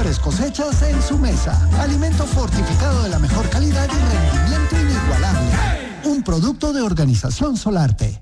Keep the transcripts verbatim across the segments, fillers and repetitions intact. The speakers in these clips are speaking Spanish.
mejores cosechas en su mesa. Alimento fortificado de la mejor calidad y rendimiento inigualable. Un producto de Organización Solarte.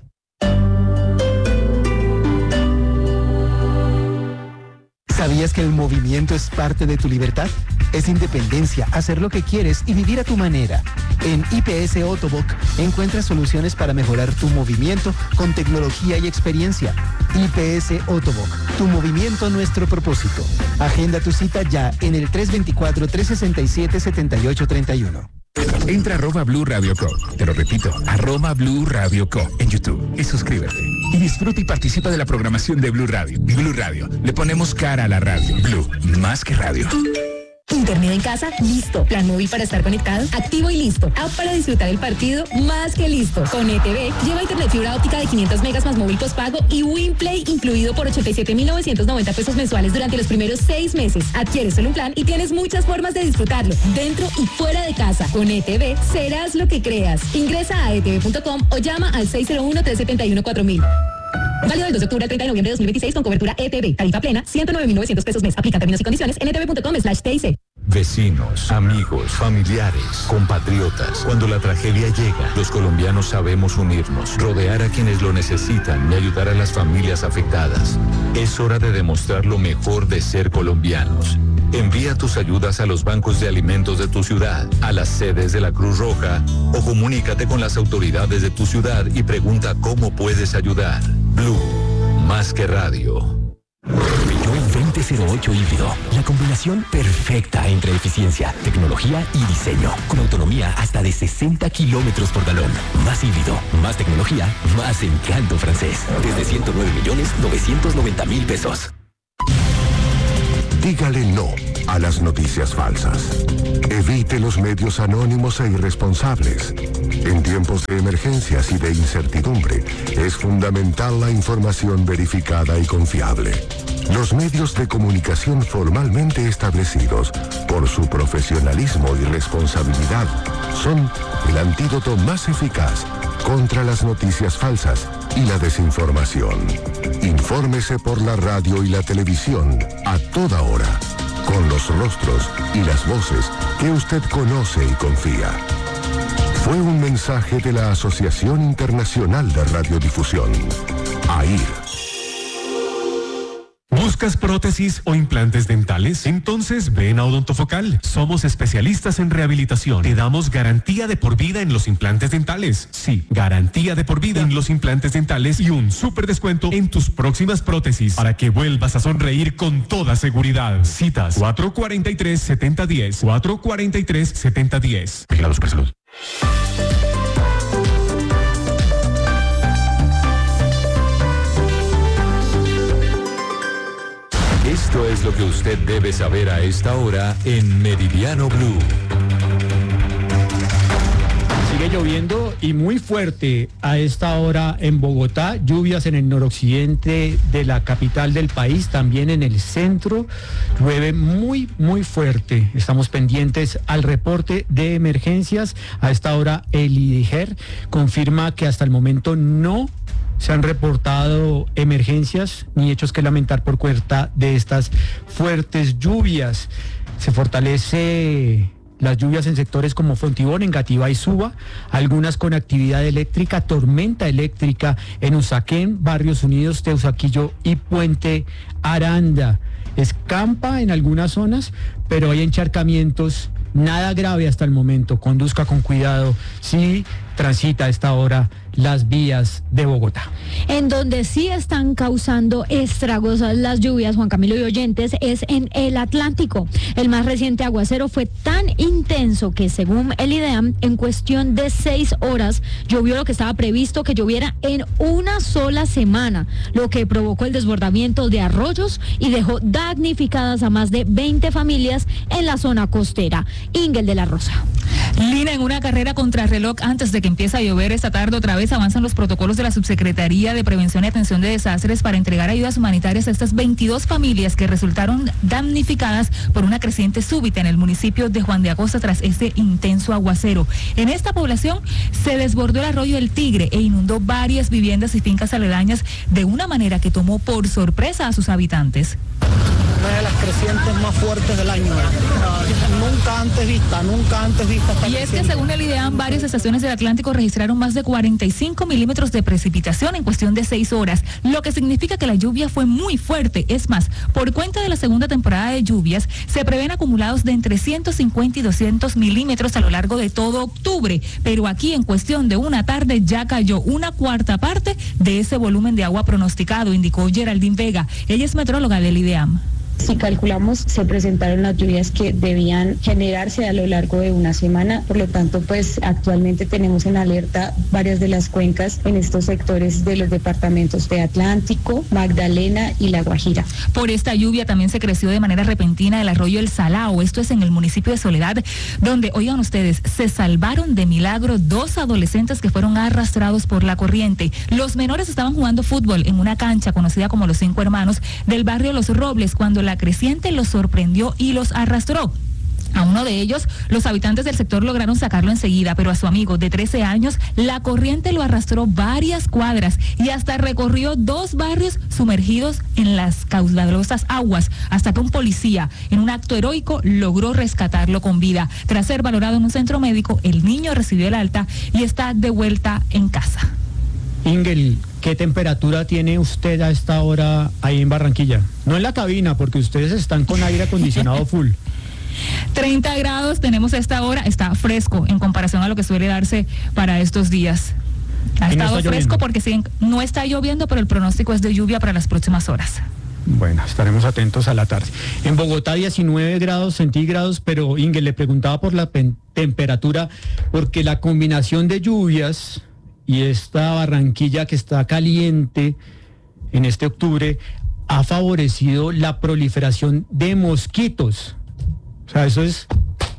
¿Sabías que el movimiento es parte de tu libertad? Es independencia, hacer lo que quieres y vivir a tu manera. En I P S Autoboc encuentras soluciones para mejorar tu movimiento con tecnología y experiencia. I P S Autoboc, tu movimiento, nuestro propósito. Agenda tu cita ya en el tres dos cuatro, tres seis siete, siete ocho tres uno. Entra a arroba Blue Radio Co. Te lo repito, arroba Blue Radio Co. en YouTube y suscríbete. Y disfruta y participa de la programación de Blue Radio. Blue Radio, le ponemos cara a la radio. Blue, más que radio. Internet en casa, listo. Plan móvil para estar conectado, activo y listo. App para disfrutar el partido, más que listo. Con E T V, lleva internet fibra óptica de quinientos megas más móvil postpago y WinPlay incluido por ochenta y siete mil novecientos noventa pesos mensuales durante los primeros seis meses. Adquieres solo un plan y tienes muchas formas de disfrutarlo, dentro y fuera de casa. Con E T V, serás lo que creas. Ingresa a e t v punto com o llama al seis cero uno, tres siete uno, cuatro mil. Válido del dos de octubre al treinta de noviembre de dos mil veintiséis con cobertura E T V. Tarifa plena, ciento nueve mil novecientos pesos mes. Aplican términos y condiciones en e t v punto com slash t i c. Vecinos, amigos, familiares, compatriotas. Cuando la tragedia llega, los colombianos sabemos unirnos, rodear a quienes lo necesitan y ayudar a las familias afectadas. Es hora de demostrar lo mejor de ser colombianos. Envía tus ayudas a los bancos de alimentos de tu ciudad, a las sedes de la Cruz Roja o comunícate con las autoridades de tu ciudad y pregunta cómo puedes ayudar. Blue, más que radio. Peugeot veinte cero ocho híbrido, la combinación perfecta entre eficiencia, tecnología y diseño, con autonomía hasta de sesenta kilómetros por galón. Más híbrido, más tecnología, más encanto francés. Desde ciento nueve millones novecientos noventa mil pesos. Dígale no a las noticias falsas. Evite los medios anónimos e irresponsables. En tiempos de emergencias y de incertidumbre, es fundamental la información verificada y confiable. Los medios de comunicación formalmente establecidos, por su profesionalismo y responsabilidad, son el antídoto más eficaz contra las noticias falsas y la desinformación. Infórmese por la radio y la televisión a toda hora, con los rostros y las voces que usted conoce y confía. Fue un mensaje de la Asociación Internacional de Radiodifusión, A I R. ¿Buscas prótesis o implantes dentales? Entonces ven a Odontofocal. Somos especialistas en rehabilitación. Te damos garantía de por vida en los implantes dentales. Sí, garantía de por vida en los implantes dentales y un súper descuento en tus próximas prótesis para que vuelvas a sonreír con toda seguridad. Citas cuatro cuatro tres, siete cero uno cero, cuatro cuatro tres, siete cero uno cero. Vigilado Supersalud. Esto es lo que usted debe saber a esta hora en Meridiano Blue. Sigue lloviendo y muy fuerte a esta hora en Bogotá, lluvias en el noroccidente de la capital del país, también en el centro, llueve muy, muy fuerte. Estamos pendientes al reporte de emergencias. A esta hora el IDIGER confirma que hasta el momento no se han reportado emergencias ni hechos que lamentar por cuenta de estas fuertes lluvias. Se fortalece las lluvias en sectores como Fontibón, Engativá y Suba, algunas con actividad eléctrica, tormenta eléctrica en Usaquén, Barrios Unidos, Teusaquillo y Puente Aranda. Escampa en algunas zonas, pero hay encharcamientos, nada grave hasta el momento. Conduzca con cuidado si transita a esta hora las vías de Bogotá. En donde sí están causando estragos las lluvias, Juan Camilo y oyentes, es en el Atlántico. El más reciente aguacero fue tan intenso que, según el IDEAM, en cuestión de seis horas llovió lo que estaba previsto que lloviera en una sola semana, lo que provocó el desbordamiento de arroyos y dejó damnificadas a más de veinte familias en la zona costera. Ingel de la Rosa. Lina, en una carrera contrarreloj antes de que empiece a llover esta tarde otra vez, avanzan los protocolos de la Subsecretaría de Prevención y Atención de Desastres para entregar ayudas humanitarias a estas veintidós familias que resultaron damnificadas por una creciente súbita en el municipio de Juan de Agosta tras este intenso aguacero. En esta población se desbordó el arroyo El Tigre e inundó varias viviendas y fincas aledañas de una manera que tomó por sorpresa a sus habitantes. una de las crecientes más fuertes del año. Nunca antes vista, nunca antes vista. Esta y es que según el IDEAM, varias estaciones del Atlántico registraron más de cuarenta y cinco milímetros de precipitación en cuestión de seis horas, lo que significa que la lluvia fue muy fuerte. Es más, por cuenta de la segunda temporada de lluvias, se prevén acumulados de entre ciento cincuenta y doscientos milímetros a lo largo de todo octubre, pero aquí en cuestión de una tarde ya cayó una cuarta parte de ese volumen de agua pronosticado, indicó Geraldine Vega. Ella es metróloga del IDEAM. Si calculamos, se presentaron las lluvias que debían generarse a lo largo de una semana, por lo tanto, pues actualmente tenemos en alerta varias de las cuencas en estos sectores de los departamentos de Atlántico, Magdalena y La Guajira. Por esta lluvia también se creció de manera repentina el arroyo El Salao, esto es en el municipio de Soledad, donde, oigan ustedes, se salvaron de milagro dos adolescentes que fueron arrastrados por la corriente. Los menores estaban jugando fútbol en una cancha conocida como Los Cinco Hermanos del barrio Los Robles, cuando la creciente los sorprendió y los arrastró. A uno de ellos, los habitantes del sector lograron sacarlo enseguida, pero a su amigo de trece años, la corriente lo arrastró varias cuadras y hasta recorrió dos barrios sumergidos en las caudalosas aguas, hasta que un policía, en un acto heroico, logró rescatarlo con vida. Tras ser valorado en un centro médico, el niño recibió el alta y está de vuelta en casa. Ingel, ¿qué temperatura tiene usted a esta hora ahí en Barranquilla? No en la cabina, porque ustedes están con aire acondicionado full. treinta grados tenemos a esta hora, está fresco en comparación a lo que suele darse para estos días. Ha estado no fresco porque sí, no está lloviendo, pero el pronóstico es de lluvia para las próximas horas. Bueno, estaremos atentos a la tarde. En Bogotá diecinueve grados centígrados, pero Ingel, le preguntaba por la temperatura, porque la combinación de lluvias y esta Barranquilla que está caliente en este octubre ha favorecido la proliferación de mosquitos. O sea, eso es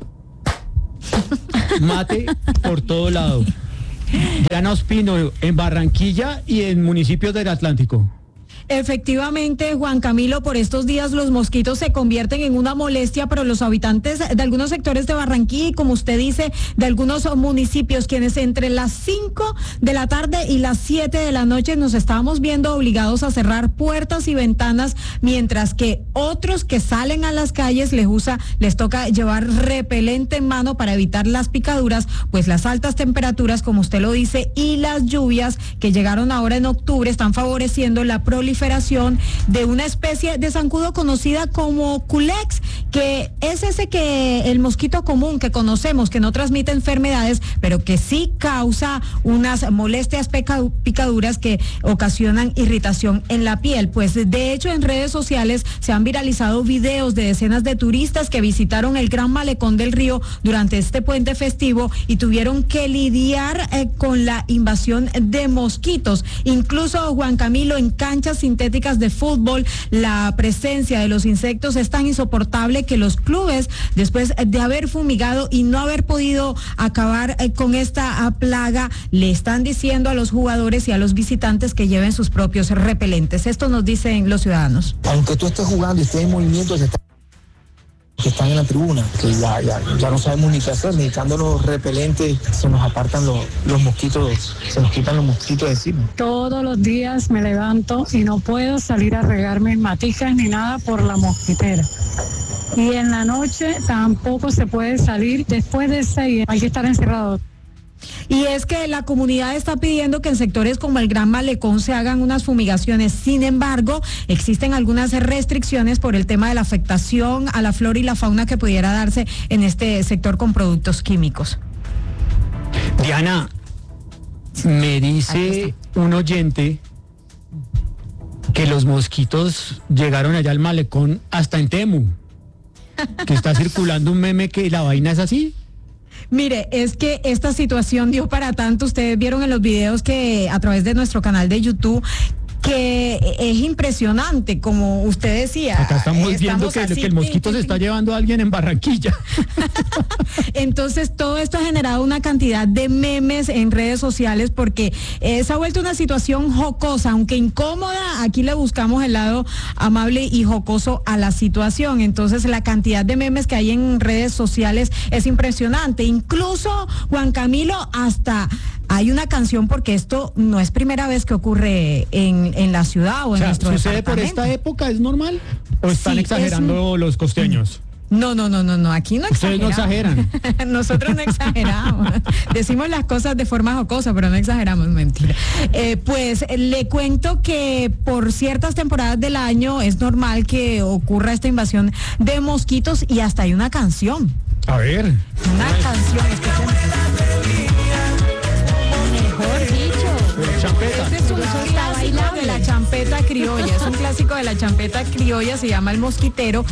mate por todo lado. Diana Ospino, en Barranquilla y en municipios del Atlántico. Efectivamente, Juan Camilo, por estos días los mosquitos se convierten en una molestia para los habitantes de algunos sectores de Barranquilla y, como usted dice, de algunos municipios, quienes entre las cinco de la tarde y las siete de la noche nos estábamos viendo obligados a cerrar puertas y ventanas, mientras que otros que salen a las calles les usa, les toca llevar repelente en mano para evitar las picaduras, pues las altas temperaturas, como usted lo dice, y las lluvias que llegaron ahora en octubre están favoreciendo la proliferación de una especie de zancudo conocida como culex, que es ese que el mosquito común que conocemos, que no transmite enfermedades, pero que sí causa unas molestias picaduras que ocasionan irritación en la piel. Pues de hecho en redes sociales se han viralizado videos de decenas de turistas que visitaron el Gran Malecón del Río durante este puente festivo y tuvieron que lidiar eh, con la invasión de mosquitos. Incluso, Juan Camilo, en canchas sintéticas de fútbol, la presencia de los insectos es tan insoportable que los clubes, después de haber fumigado y no haber podido acabar eh, con esta a, plaga, le están diciendo a los jugadores y a los visitantes que lleven sus propios repelentes. Esto nos dicen los ciudadanos. Aunque tú estés jugando y estés en movimiento, se está... que están en la tribuna, que ya, ya, ya no sabemos ni qué hacer, necesitando los repelentes, se nos apartan los, los mosquitos, se nos quitan los mosquitos de encima. Todos los días me levanto y no puedo salir a regarme maticas ni nada por la mosquitera. Y en la noche tampoco se puede salir, después de seis hay que estar encerrado. Y es que la comunidad está pidiendo que en sectores como el Gran Malecón se hagan unas fumigaciones. Sin embargo, existen algunas restricciones por el tema de la afectación a la flora y la fauna que pudiera darse en este sector con productos químicos. Diana, me dice un oyente que los mosquitos llegaron allá al Malecón hasta en Temu, que está circulando un meme que la vaina es así. Mire, es que esta situación dio para tanto. Ustedes vieron en los videos que a través de nuestro canal de YouTube que es impresionante, como usted decía. Acá estamos, estamos viendo que, así, que el mosquito se está llevando a alguien en Barranquilla. Entonces todo esto ha generado una cantidad de memes en redes sociales porque eh, se ha vuelto una situación jocosa, aunque incómoda. Aquí le buscamos el lado amable y jocoso a la situación. Entonces la cantidad de memes que hay en redes sociales es impresionante. Incluso, Juan Camilo, hasta hay una canción, porque esto no es primera vez que ocurre en, en la ciudad o en o sea, nuestro ¿sucede departamento. por esta época? ¿Es normal? ¿O están Sí, exagerando es- los costeños? No, no, no, no, no, aquí no Ustedes no exageramos. Nosotros no exageramos. Decimos las cosas de forma jocosa, pero no exageramos, mentira. Eh, pues le cuento que por ciertas temporadas del año es normal que ocurra esta invasión de mosquitos y hasta hay una canción. A ver. Una canción. Mejor dicho. Champeta. Este es un clásico de la champeta criolla, es un clásico de la champeta criolla, se llama El Mosquitero.